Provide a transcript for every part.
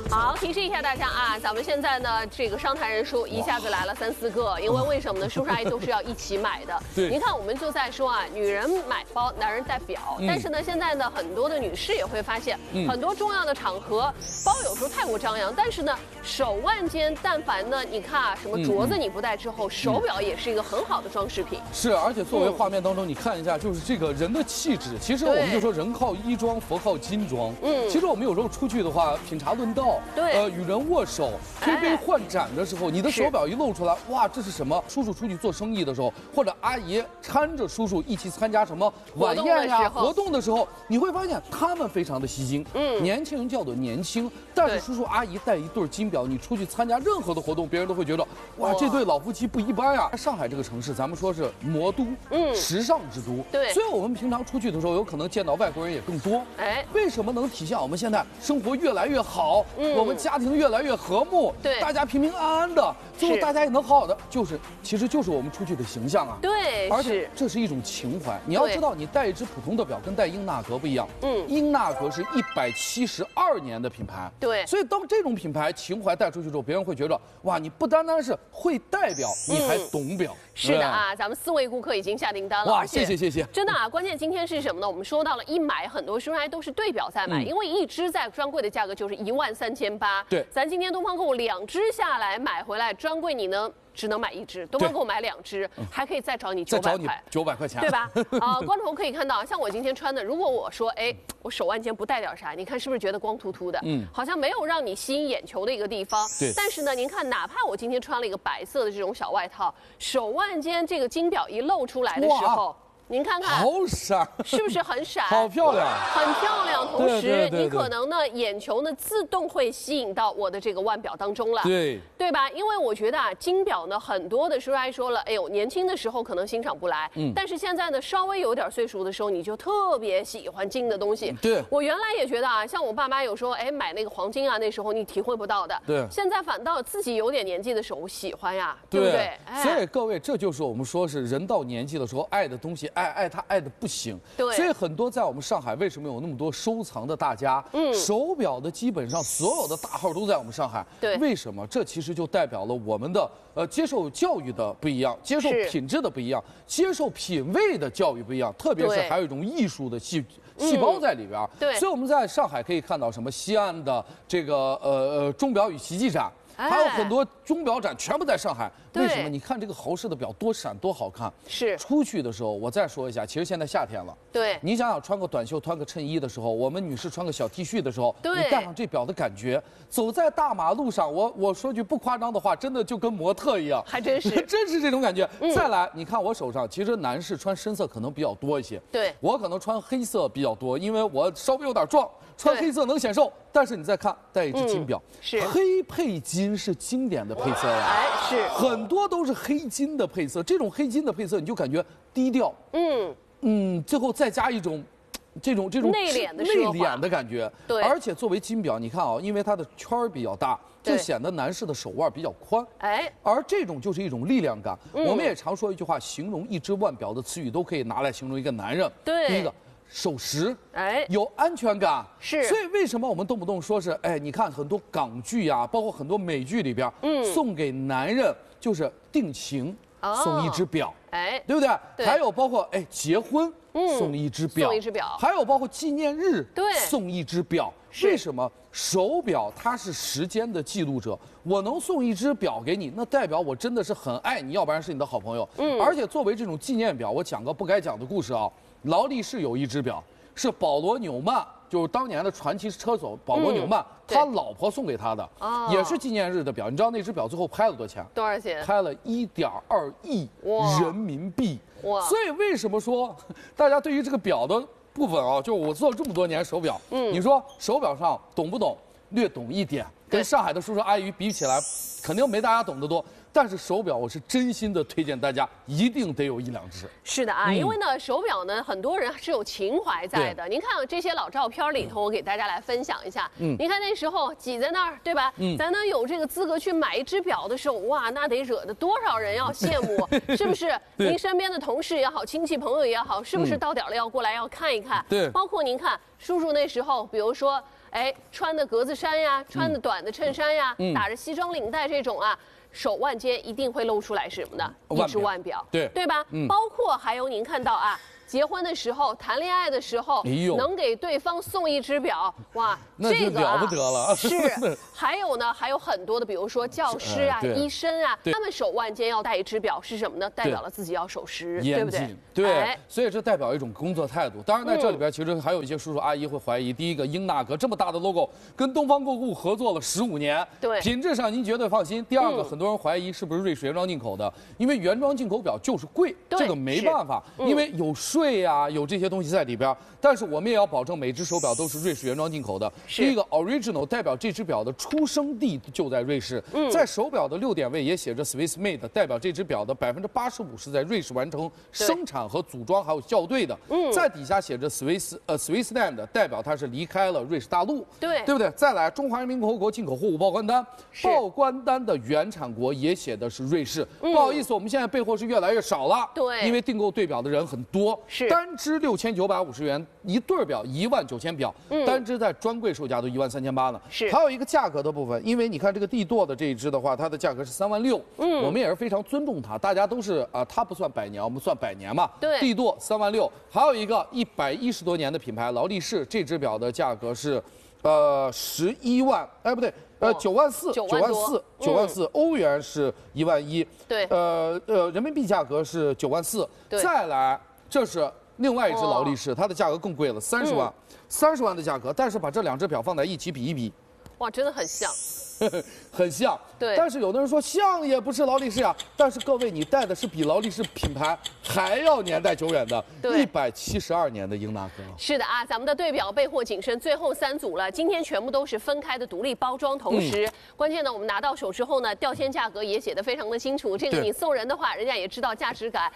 好，提示一下大家啊，咱们现在呢，这个上台人数一下子来了3、4个，因为什么呢？叔叔阿姨都是要一起买的。 对， 您看我们就在说啊，女人买包，男人戴表。但是呢，现在呢，很多的女士也会发现，很多重要的场合，包有时候太过张扬，但是呢，手腕间但凡呢，你看啊，什么镯子你不戴之后，手表也是一个很好的装饰品。 是，而且作为画面当中，你看一下，就是这个人的气质。其实我们就说人靠衣装，佛靠金装。其实我们有时候出去的话，品茶论道， 对， 与人握手、推杯换盏的时候，你的手表一露出来，哇，这是什么？叔叔出去做生意的时候，或者阿姨搀着叔叔一起参加什么晚宴呀、活动的时候，你会发现他们非常的吸睛。年轻人叫做年轻，但是叔叔阿姨戴一对金表，你出去参加任何的活动，别人都会觉得，哇，这对老夫妻不一般呀。上海这个城市，咱们说是魔都，时尚之都， 对， 所以我们平常出去的时候，有可能见到外国人也更多。为什么能体现我们现在生活越来越好，我们家庭越来越和睦， 对， 大家平平安安的，最后大家也能好好的，其实就是我们出去的形象啊。 对， 而且这是一种情怀。你要知道，你戴一只普通的表跟戴英纳格不一样。英纳格是172年的品牌。 对， 所以当这种品牌情怀带出去之后，别人会觉得，哇，你不单单是会戴表，你还懂表。 是的啊，咱们4位顾客已经下订单了。 哇，谢谢。 真的啊，关键今天是什么呢？我们说到了一买，很多叔叔阿姨都是对表在买，因为一只在专柜的价格就是13800。 对， 咱今天东方购物2只下来买回来，专柜你呢只能买1只，东方购物买2只，还可以再找你900块 ，900块钱， 对吧？观众可以看到，像我今天穿的，如果我说，我手腕间不带点啥，你看是不是觉得光秃秃的？好像没有让你吸引眼球的一个地方。 对。 但是呢，您看，哪怕我今天穿了一个白色的这种小外套，手腕间这个金表一露出来的时候。您看看， 好闪， 是不是很闪？ 好漂亮， 很漂亮。同时，你可能呢，眼球呢自动会吸引到我的这个腕表当中了，对吧？因为我觉得啊，金表呢，很多的叔叔阿姨说了，哎呦，年轻的时候可能欣赏不来，但是现在呢，稍微有点岁数的时候，你就特别喜欢金的东西。 对， 我原来也觉得啊，像我爸妈有时候买那个黄金啊，那时候你体会不到的。 对， 现在反倒自己有点年纪的时候喜欢呀，对不对？ 所以各位，这就是我们说是人到年纪的时候爱的东西。爱他爱的不行， 对， 所以很多在我们上海为什么有那么多收藏的大家？手表的基本上所有的大号都在我们上海。 对， 为什么？这其实就代表了我们的接受教育的不一样，接受品质的不一样，接受品味的教育不一样，特别是还有一种艺术的细胞在里边。 对， 所以我们在上海可以看到什么西安的这个钟表与奇迹展。还有很多钟表展全部在上海，为什么？你看这个豪士的表多闪多好看。 是出去的时候，我再说一下，其实现在夏天了， 对， 你想想穿个短袖、穿个衬衣的时候，我们女士穿个小 T 恤的时候，你戴上这表的感觉，走在大马路上，我说句不夸张的话，真的就跟模特一样， 还真是， 真是这种感觉。再来，你看我手上，其实男士穿深色可能比较多一些， 对， 我可能穿黑色比较多，因为我稍微有点壮。穿黑色能显瘦，但是你再看戴一只金表， 是黑配金是经典的配色呀， 是很多都是黑金的配色，这种黑金的配色你就感觉低调，最后再加一种这种内敛的感觉， 对， 而且作为金表，你看啊，因为它的圈儿比较大，就显得男士的手腕比较宽，而这种就是一种力量感。我们也常说一句话，形容一只腕表的词语都可以拿来形容一个男人， 对， 第一个。守时，有安全感， 是， 所以为什么我们动不动说是，你看很多港剧呀，包括很多美剧里边，送给男人就是定情，送一只表，对不对？还有包括结婚，送一只表，还有包括纪念日，送一只表。为什么？手表它是时间的记录者，我能送一只表给你，那代表我真的是很爱你，要不然是你的好朋友。而且作为这种纪念表，我讲个不该讲的故事啊。劳力士有一只表，是保罗·纽曼，就是当年的传奇车手保罗·纽曼，他老婆送给他的，也是纪念日的表。你知道那只表最后拍了多少钱？ 多少钱？ 拍了1.2亿人民币。所以为什么说大家对于这个表的部分啊，就我做了这么多年手表，你说手表上懂不懂？略懂一点，跟上海的叔叔阿姨比起来，肯定没大家懂得多。但是手表我是真心的推荐大家一定得有1、2只。 是的啊，因为呢手表呢很多人是有情怀在的。您看这些老照片里头，我给大家来分享一下。您看那时候挤在那儿，对吧？咱能有这个资格去买一只表的时候，哇，那得惹得多少人要羡慕，是不是？您身边的同事也好，亲戚朋友也好，是不是到点了要过来要看一看？ 对， 包括您看叔叔那时候，比如说。 哎，穿的格子衫呀，穿的短的衬衫呀，打着西装领带这种啊。手腕间一定会露出来什么呢？一只腕表，对吧？包括还有您看到啊，结婚的时候、谈恋爱的时候，能给对方送一只表，哇， 这个了不得了。 是，还有呢，还有很多的，比如说教师啊、医生啊，他们手腕间要戴一只表是什么呢？代表了自己要守时，对不对？ 对，所以这代表一种工作态度。当然，在这里边其实还有一些叔叔阿姨会怀疑：第一个，英纳格这么大的 logo， 跟东方购物合作了15年， 对， 品质上您绝对放心。第二个，很多人怀疑是不是瑞士原装进口的，因为原装进口表就是贵，这个没办法，因为有税啊，有这些东西在里边。但是我们也要保证每只手表都是瑞士原装进口的。第一个 original 代表这只表的出生地就在瑞士，在手表的6点位也写着 Swiss made， 代表这只表的85%是在瑞士完成生产和组装还有校对的。在底下写着 Swissland， 代表它是离开了瑞士大陆，对不对？再来，中华人民共和国进口货物报关单，报关单的原产国也写的是瑞士。不好意思，我们现在备货是越来越少了，因为订购对表的人很多，单只6950元，一对表19000表，单只在专柜售价都13800呢。还有一个价格的部分，因为你看这个帝舵的这一只的话，它的价格是36000，我们也是非常尊重它，大家都是它不算百年，我们算百年嘛，帝舵36000，还有一个110多年的品牌劳力士，这只表的价格是11万，哎不对，9万4，欧元是11000，对，人民币价格是9万4，再来这是另外一只劳力士，它的价格更贵了，30万，30万的价格，但是把这2只表放在一起比一比，哇， 真的很像。 很像，对。但是有的人说像也不是劳力士呀，但是各位你戴的是比劳力士品牌还要年代久远的172年的英纳格。 是的啊，咱们的对表备货谨慎，最后3组了，今天全部都是分开的独立包装，同时关键呢，我们拿到手之后呢，吊签价格也写得非常的清楚，这个你送人的话，人家也知道价值感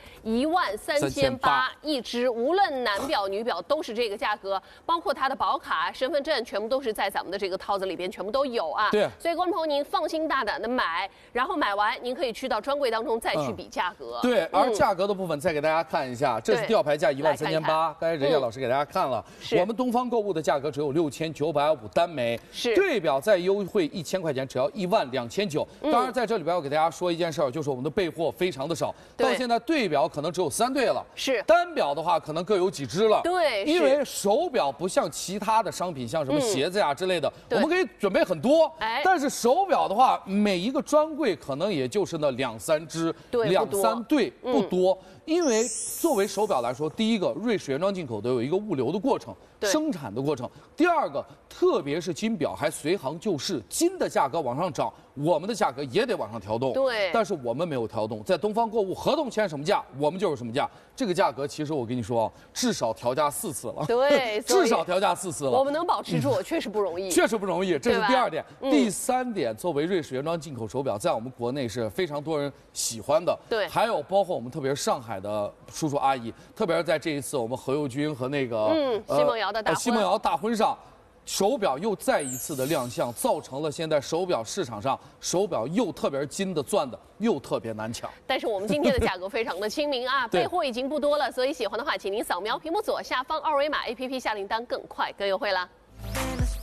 ，13800一只，无论男表女表都是这个价格，包括它的保卡、身份证全部都是在咱们的这个套子里边全部都有啊。 对。 所以观众朋友，您放心大胆的买，然后买完您可以去到专柜当中再去比价格。 对，而价格的部分再给大家看一下，这是吊牌价13800，刚才任燕老师给大家看了。我们东方购物的价格只有6950单枚，对表再优惠1000块钱，只要12900。当然在这里边要给大家说一件事儿，就是我们的备货非常的少，到现在对表可能只有3对了，单表的话可能各有几只了。对，因为手表不像其他的商品，像什么鞋子呀之类的，我们可以准备很多，但是手表的话，每一个专柜可能也就是那2、3只，2、3对，不多。因为作为手表来说，第一个，瑞士原装进口都有一个物流的过程，生产的过程；第二个，特别是金表还随行就市，金的价格往上涨，我们的价格也得往上调动。对，但是我们没有调动，在东方购物合同签什么价，我们就是什么价。这个价格其实我跟你说，至少调价4次了。对，至少调价4次了。 我们能保持住，确实不容易。 确实不容易，这是第2点。第3点，作为瑞士原装进口手表，在我们国内是非常多人喜欢的。对，还有包括我们特别是上海的叔叔阿姨，特别是在这一次我们何猷君和那个奚梦瑶的大婚上。手表又再一次的亮相，造成了现在手表市场上手表又特别金的、钻的又特别难抢。 但是我们今天的价格非常的亲民啊，备货已经不多了，所以喜欢的话，请您扫描屏幕左下方2维码 ，APP 下订单更快更优惠啦。